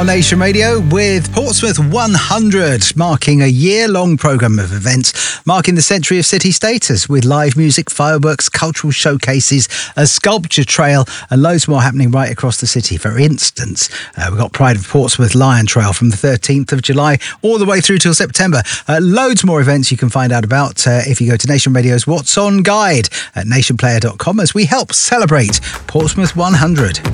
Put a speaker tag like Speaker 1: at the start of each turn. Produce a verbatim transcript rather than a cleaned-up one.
Speaker 1: on Nation Radio with Portsmouth one hundred, marking a year-long programme of events, marking the century of city status with live music, fireworks, cultural showcases, a sculpture trail and loads more happening right across the city. For instance, uh, we've got Pride of Portsmouth Lion Trail from the thirteenth of July all the way through till September. Uh, loads more events you can find out about uh, if you go to Nation Radio's What's On guide at nation player dot com as we help celebrate Portsmouth one hundred.